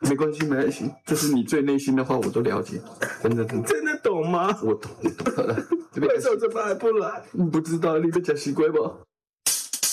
没关系，没关系，这是你最内心的话，我都了解，真的。 真的懂吗？ 我懂了。 为什么这边还不来？ 不知道你被讲习惯不？